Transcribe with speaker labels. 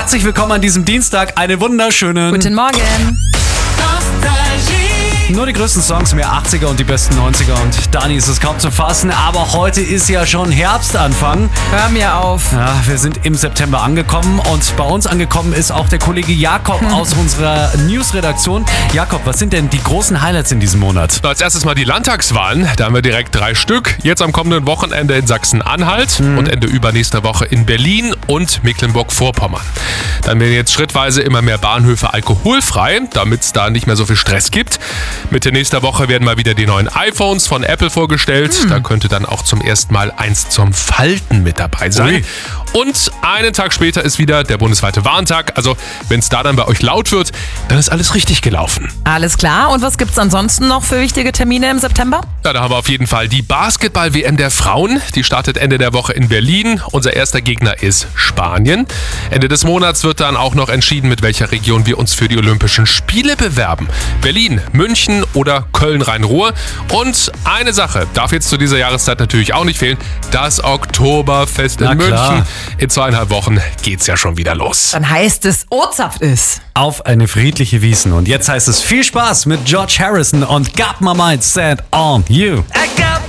Speaker 1: Herzlich willkommen an diesem Dienstag. Einen wunderschönen
Speaker 2: Guten Morgen.
Speaker 1: Nur die größten Songs, mehr 80er und die besten 90er. Und Dani, ist es kaum zu fassen, aber heute ist ja schon Herbstanfang.
Speaker 2: Hör mir auf.
Speaker 1: Ja, wir sind im September angekommen und bei uns angekommen ist auch der Kollege Jakob aus unserer Newsredaktion. Jakob, was sind denn die großen Highlights in diesem Monat?
Speaker 3: Als erstes mal die Landtagswahlen. Da haben wir direkt 3 Stück. Jetzt am kommenden Wochenende in Sachsen-Anhalt und Ende übernächster Woche in Berlin und Mecklenburg-Vorpommern. Dann werden jetzt schrittweise immer mehr Bahnhöfe alkoholfrei, damit es da nicht mehr so viel Stress gibt. Mitte nächster Woche werden mal wieder die neuen iPhones von Apple vorgestellt. Da könnte dann auch zum ersten Mal eins zum Falten mit dabei sein.
Speaker 1: Ui.
Speaker 3: Und einen Tag später ist wieder der bundesweite Warntag. Also wenn es da dann bei euch laut wird, dann ist alles richtig gelaufen.
Speaker 2: Alles klar. Und was gibt's ansonsten noch für wichtige Termine im September?
Speaker 3: Ja, da haben wir auf jeden Fall die Basketball-WM der Frauen. Die startet Ende der Woche in Berlin. Unser erster Gegner ist Spanien. Ende des Monats wird dann auch noch entschieden, mit welcher Region wir uns für die Olympischen Spiele bewerben. Berlin, München oder Köln-Rhein-Ruhr. Und eine Sache darf jetzt zu dieser Jahreszeit natürlich auch nicht fehlen. Das Oktoberfest in München. In 2,5 Wochen geht's ja schon wieder los.
Speaker 2: Dann heißt es, O-Zapft ist.
Speaker 1: Auf eine friedliche Wiesn. Und jetzt heißt es viel Spaß mit George Harrison und Got My Mind Set on You.
Speaker 4: I got